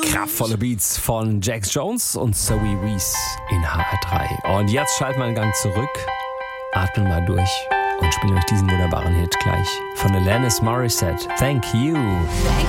Kraftvolle Beats von Jax Jones und Zoe Wees in HR3. Und jetzt schalten wir einen Gang zurück, atmen mal durch und spielen euch diesen wunderbaren Hit gleich von Alanis Morissette. Thank you.